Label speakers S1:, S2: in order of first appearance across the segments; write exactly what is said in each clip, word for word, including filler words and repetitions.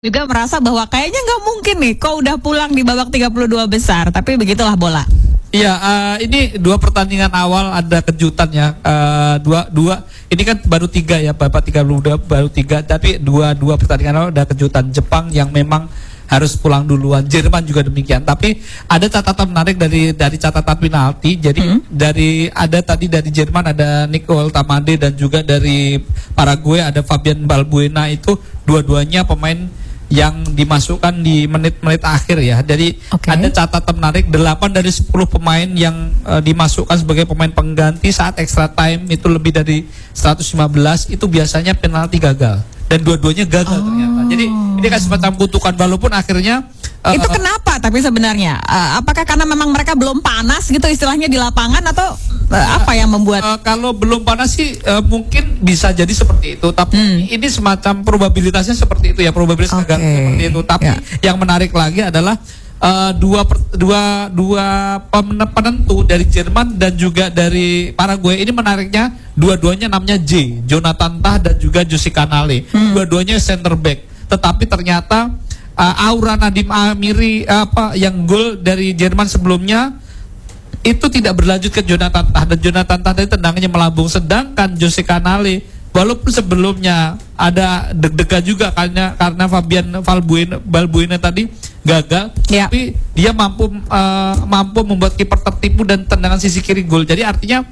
S1: Juga merasa bahwa kayaknya nggak mungkin nih, kok udah pulang di babak tiga puluh dua besar, tapi begitulah bola.
S2: Iya, uh, ini dua pertandingan awal ada kejutan ya, uh, dua dua ini kan baru tiga ya, babak tiga puluh dua baru tiga, tapi dua dua pertandingan awal ada kejutan. Jepang yang memang harus pulang duluan, Jerman juga demikian. Tapi ada catatan menarik dari dari catatan penalti. Jadi hmm. dari ada tadi dari Jerman ada Nicole Tamade dan juga dari Paraguay ada Fabian Balbuena, itu dua-duanya pemain yang dimasukkan di menit-menit akhir ya. Jadi okay. ada catatan menarik, delapan dari sepuluh pemain yang uh, dimasukkan sebagai pemain pengganti saat extra time itu lebih dari seratus lima belas, itu biasanya penalti gagal. Dan dua-duanya gagal oh. ternyata. Jadi ini kan semacam kutukan, walaupun akhirnya uh,
S1: itu kenapa tapi sebenarnya uh, apakah karena memang mereka belum panas gitu istilahnya di lapangan, atau uh, apa yang membuat
S2: uh, kalau belum panas sih uh, mungkin bisa jadi seperti itu. Tapi hmm. ini semacam probabilitasnya seperti itu ya, probabilitas okay. gagal seperti itu. Tapi yeah. yang menarik lagi adalah Uh, dua per, dua dua penentu dari Jerman dan juga dari Paraguay ini menariknya, dua-duanya namanya J, Jonathan Tah dan juga Jose Canale. Hmm. Dua-duanya center back. Tetapi ternyata uh, Aura Nadim Amiri apa yang gol dari Jerman sebelumnya itu tidak berlanjut ke Jonathan Tah, dan Jonathan Tah tadi tendangannya melambung, sedangkan Jose Canale walaupun sebelumnya ada deg-degan juga karena karena Fabian Balbuena, Balbuena tadi gagal, ya. tapi dia mampu uh, mampu membuat kiper tertipu dan tendangan sisi kiri gol. Jadi artinya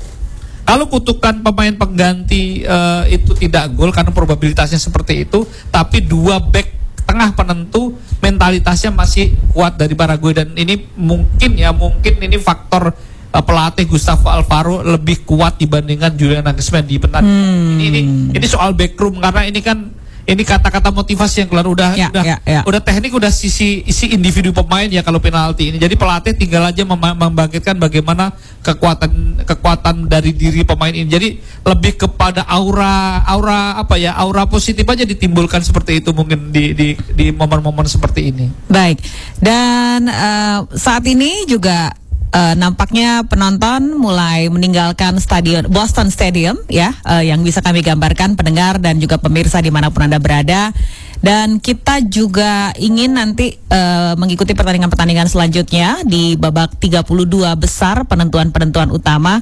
S2: kalau kutukan pemain pengganti uh, itu tidak gol karena probabilitasnya seperti itu, tapi dua back tengah penentu mentalitasnya masih kuat dari Paraguay, dan ini mungkin ya mungkin ini faktor uh, pelatih Gustavo Alfaro lebih kuat dibandingkan Julian Nagelsmann di pertandingan hmm. ini, ini ini soal backroom, karena ini kan ini kata-kata motivasi yang keluar, udah ya, udah ya, ya. udah teknik, udah sisi isi individu pemain ya kalau penalti ini. Jadi pelatih tinggal aja mem membangkitkan bagaimana kekuatan kekuatan dari diri pemain ini. Jadi lebih kepada aura aura apa ya, aura positif aja ditimbulkan seperti itu mungkin di di di momen-momen seperti ini.
S1: Baik. Dan uh, saat ini juga Uh, nampaknya penonton mulai meninggalkan stadion Boston Stadium ya, uh, yang bisa kami gambarkan pendengar dan juga pemirsa dimanapun Anda berada. Dan kita juga ingin nanti uh, mengikuti pertandingan-pertandingan selanjutnya di babak tiga puluh dua besar, penentuan-penentuan utama.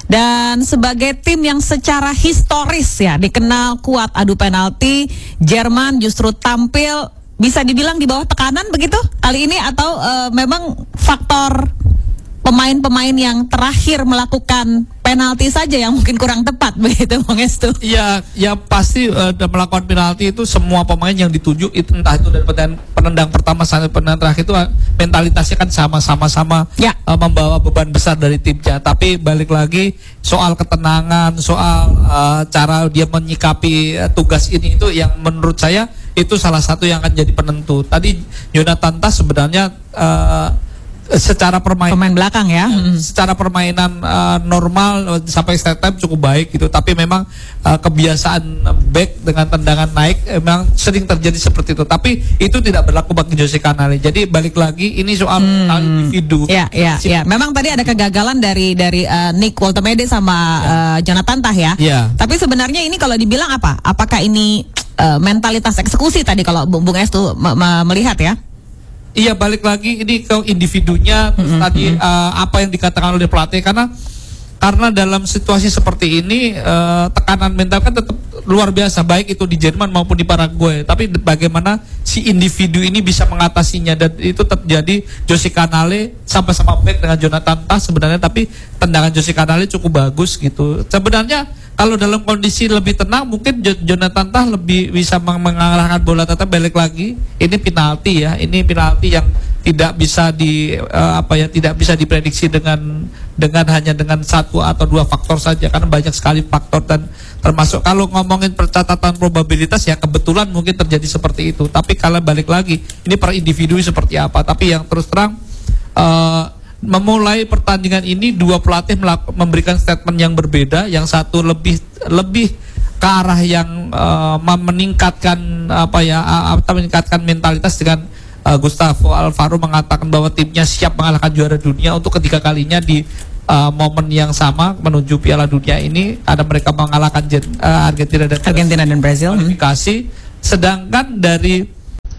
S1: Dan sebagai tim yang secara historis ya dikenal kuat adu penalti, Jerman justru tampil bisa dibilang di bawah tekanan begitu kali ini, atau uh, memang faktor pemain-pemain yang terakhir melakukan penalti saja yang mungkin kurang tepat begitu, Bang Estu?
S2: Iya, ya pasti uh, melakukan penalti itu semua pemain yang dituju, itu entah itu dari penendang pertama sampai penendang terakhir itu uh, mentalitasnya kan sama-sama sama ya. uh, membawa beban besar dari timnya. Tapi balik lagi soal ketenangan, soal uh, cara dia menyikapi uh, tugas ini, itu yang menurut saya itu salah satu yang akan jadi penentu. Tadi Jonathan Tah sebenarnya uh, secara permainan
S1: pemain belakang ya,
S2: hmm. secara permainan uh, normal sampai extra time cukup baik gitu, tapi memang uh, kebiasaan back dengan tendangan naik memang sering terjadi seperti itu, tapi itu tidak berlaku bagi Jose Canale. Jadi balik lagi ini soal hmm. individu.
S1: Ya, ya, ya. Memang tadi ada kegagalan dari dari uh, Nick Woltemade sama ya. uh, Jonathan Tah ya.
S2: ya.
S1: Tapi sebenarnya ini kalau dibilang apa? Apakah ini uh, mentalitas eksekusi tadi kalau Bung Estu melihat ya?
S2: Iya, balik lagi ini ke individunya, terus mm-hmm. tadi uh, apa yang dikatakan oleh pelatih, karena karena dalam situasi seperti ini uh, tekanan mental kan tetap luar biasa, baik itu di Jerman maupun di Paraguay. Tapi bagaimana si individu ini bisa mengatasinya, dan itu terjadi. Jose Canale sama-sama back dengan Jonathan Tah sebenarnya, tapi tendangan Jose Canale cukup bagus gitu. Sebenarnya kalau dalam kondisi lebih tenang mungkin Jonathan Tah lebih bisa mengarahkan bola, tetap balik lagi ini penalti ya, ini penalti yang tidak bisa di uh, apa ya tidak bisa diprediksi dengan dengan hanya dengan satu atau dua faktor saja, karena banyak sekali faktor, dan termasuk kalau ngomongin percatatan probabilitas ya kebetulan mungkin terjadi seperti itu. Tapi kalau balik lagi ini per individu seperti apa, tapi yang terus terang uh, memulai pertandingan ini dua pelatih memberikan statement yang berbeda. Yang satu lebih lebih ke arah yang uh, meningkatkan apa ya atau meningkatkan mentalitas, dengan uh, Gustavo Alfaro mengatakan bahwa timnya siap mengalahkan juara dunia untuk ketiga kalinya di uh, momen yang sama menuju Piala Dunia ini. Ada mereka mengalahkan uh, Argentina dan
S1: Argentina dan Brazil.
S2: Kualifikasi. Sedangkan dari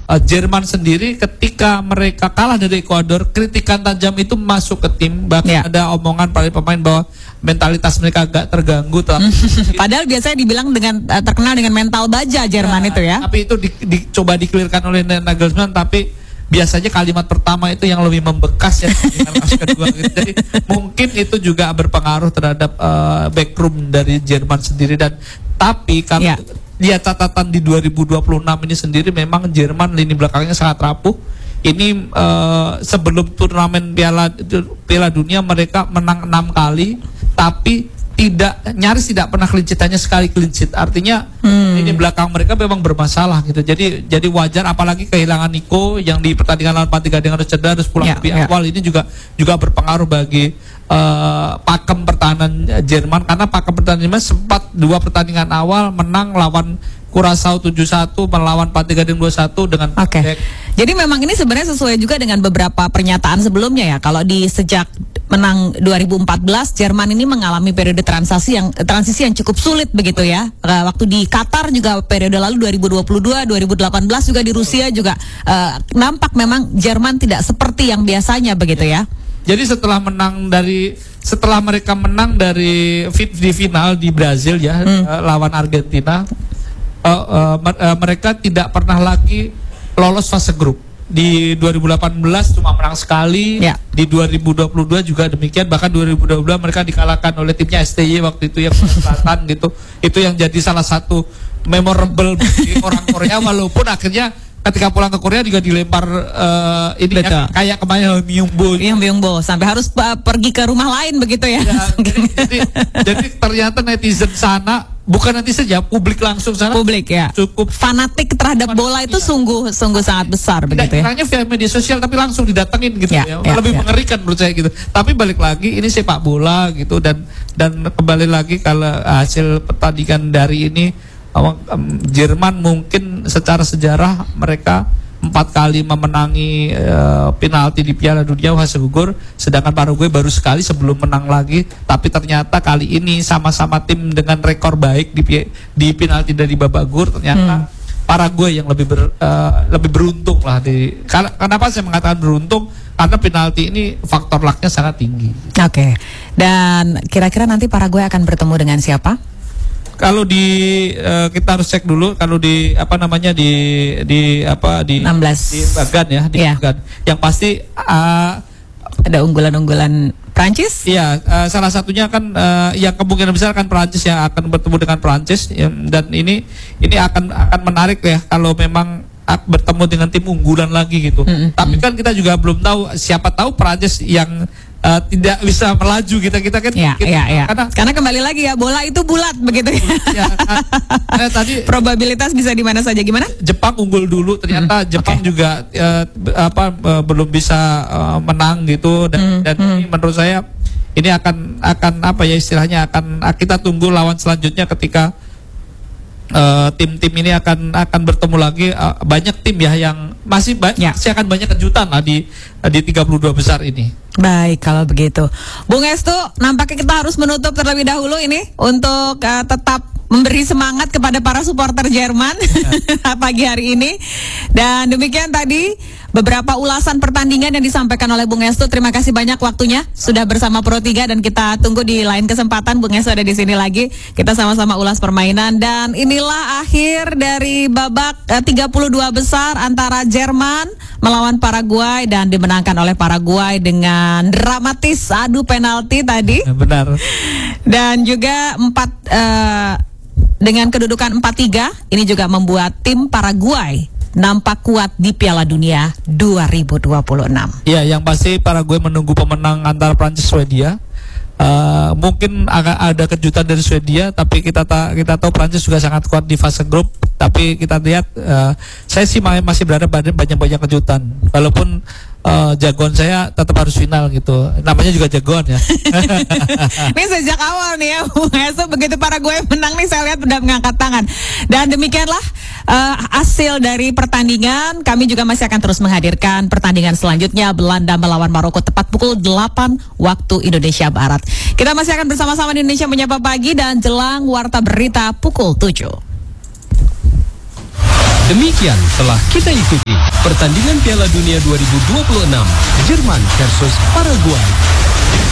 S2: uh, Jerman sendiri ketika mereka kalah dari Ekuador, kritikan tajam itu masuk ke tim, bahkan yeah. ada omongan para pemain bahwa mentalitas mereka agak terganggu.
S1: Padahal biasanya dibilang dengan uh, terkenal dengan mental baja Jerman ya, itu ya.
S2: Tapi itu di, di, coba dikelirkan oleh Nagelsmann, tapi biasanya kalimat pertama itu yang lebih membekas ya kedua gitu. Jadi mungkin itu juga berpengaruh terhadap uh, backroom dari Jerman sendiri. Dan tapi kalau yeah. lihat catatan di dua ribu dua puluh enam ini sendiri, memang Jerman lini belakangnya sangat rapuh. Ini uh, sebelum turnamen Piala Piala Dunia mereka menang enam kali, tapi tidak nyaris tidak pernah clean sheet, hanya sekali clean sheet. Artinya hmm. ini belakang mereka memang bermasalah gitu. Jadi jadi wajar, apalagi kehilangan Nico yang di pertandingan lawan Pantiga dengan harus cedera, harus pulang
S1: yeah,
S2: lebih
S1: yeah.
S2: awal. Ini juga juga berpengaruh bagi uh, pakem pertahanan Jerman, karena pakem pertahanan Jerman sempat dua pertandingan awal menang lawan Curaçao tujuh satu, melawan Pantiga dua satu dengan
S1: Oke. Okay. Jadi memang ini sebenarnya sesuai juga dengan beberapa pernyataan sebelumnya ya. Kalau di sejak menang dua ribu empat belas, Jerman ini mengalami periode transisi yang transisi yang cukup sulit begitu ya. Waktu di Qatar juga periode lalu dua ribu dua puluh dua, dua ribu delapan belas juga di Rusia juga uh, nampak memang Jerman tidak seperti yang biasanya begitu ya.
S2: Jadi setelah menang dari setelah mereka menang dari di final di Brazil ya, hmm. uh, lawan Argentina, uh, uh, uh, mereka tidak pernah lagi lolos fase grup. Di dua ribu delapan belas cuma menang sekali, ya. Di dua ribu dua puluh dua juga demikian, bahkan dua ribu dua puluh dua mereka dikalahkan oleh timnya S T Y waktu itu yang Selatan gitu. Itu yang jadi salah satu memorable bagi orang Korea, walaupun akhirnya ketika pulang ke Korea juga dilempar uh, ini ya, kayak kemarin Myungbo.
S1: Iya, Myungbo sampai harus uh, pergi ke rumah lain begitu ya. ya
S2: jadi, jadi, jadi ternyata netizen sana, bukan netizen ya, publik langsung sana.
S1: Publik ya.
S2: Cukup
S1: fanatik terhadap fanatik, bola itu ya. sungguh sungguh sangat besar
S2: tidak
S1: begitu ya.
S2: Tidak via media sosial, tapi langsung didatengin gitu ya. ya. Lebih ya. mengerikan menurut saya gitu. Tapi balik lagi ini sepak bola gitu, dan dan kembali lagi kalau hasil pertandingan dari ini, Jerman mungkin secara sejarah mereka empat kali memenangi uh, penalti di Piala Dunia hasil gugur, sedangkan Paraguay baru sekali sebelum menang lagi. Tapi ternyata kali ini sama-sama tim dengan rekor baik di di penalti dari babak gugur. Ternyata hmm. Paraguay yang lebih ber, uh, lebih beruntung lah. Di, kenapa saya mengatakan beruntung? Karena penalti ini faktor lucknya sangat tinggi.
S1: Oke. Okay. Dan kira-kira nanti Paraguay akan bertemu dengan siapa?
S2: Kalau di uh, kita harus cek dulu kalau di apa namanya di di apa di
S1: enam belas
S2: di Bagan ya di
S1: yeah.
S2: Bagan. Yang pasti uh,
S1: ada unggulan-unggulan Prancis?
S2: Iya, uh, salah satunya kan uh, yang kemungkinan besar kan Prancis yang akan bertemu dengan Prancis ya, dan ini ini akan akan menarik ya kalau memang bertemu dengan tim unggulan lagi gitu. Mm-hmm. Tapi kan kita juga belum tahu, siapa tahu Prancis yang Uh, tidak bisa melaju kita kita kan
S1: ya,
S2: kita,
S1: ya, ya.
S2: Karena,
S1: karena kembali lagi ya, bola itu bulat begitu ya,
S2: ya tadi
S1: probabilitas bisa di mana saja. Gimana
S2: Jepang unggul dulu, ternyata hmm, Jepang okay. juga uh, apa uh, belum bisa uh, menang gitu, dan, hmm, dan hmm. ini menurut saya ini akan akan apa ya istilahnya akan kita tunggu lawan selanjutnya ketika Uh, tim-tim ini akan akan bertemu lagi. Uh, banyak tim ya yang masih ba- ya. masih akan banyak kejutan lah di di tiga puluh dua besar ini.
S1: Baik, kalau begitu Bung Estu, nampaknya kita harus menutup terlebih dahulu ini untuk uh, tetap memberi semangat kepada para supporter Jerman ya. Pagi hari ini. Dan demikian tadi beberapa ulasan pertandingan yang disampaikan oleh Bung Estu. Terima kasih banyak waktunya sudah bersama Pro tiga, dan kita tunggu di lain kesempatan Bung Estu ada di sini lagi. Kita sama-sama ulas permainan, dan inilah akhir dari babak eh, tiga puluh dua besar antara Jerman melawan Paraguay, dan dimenangkan oleh Paraguay dengan dramatis adu penalti tadi.
S2: Ya, benar.
S1: Dan juga empat eh, dengan kedudukan empat tiga ini juga membuat tim Paraguay nampak kuat di Piala Dunia dua ribu dua puluh enam.
S2: Ya, yang pasti Paraguay menunggu pemenang antara Prancis Swedia. Uh, mungkin akan ada kejutan dari Swedia, tapi kita ta- kita tahu Prancis juga sangat kuat di fase grup. Tapi kita lihat, uh, saya sih masih berada pada banyak-banyak kejutan. Walaupun uh, jagoan saya tetap harus final gitu. Namanya juga jagoan ya.
S1: Ini sejak awal nih ya, Bung Estu, begitu Paraguay menang nih saya lihat udah mengangkat tangan. Dan demikianlah uh, hasil dari pertandingan. Kami juga masih akan terus menghadirkan pertandingan selanjutnya, Belanda melawan Maroko tepat pukul delapan waktu Indonesia Barat. Kita masih akan bersama-sama di Indonesia Menyapa Pagi, dan jelang warta berita pukul tujuh.
S3: Demikian telah kita ikuti pertandingan Piala Dunia dua ribu dua puluh enam Jerman versus Paraguay.